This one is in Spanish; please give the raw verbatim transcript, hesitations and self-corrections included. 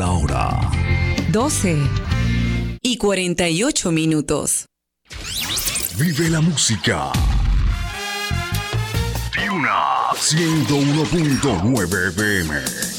la hora. doce y cuarenta y ocho minutos. Vive la música. Tiuna ciento uno punto nueve F M.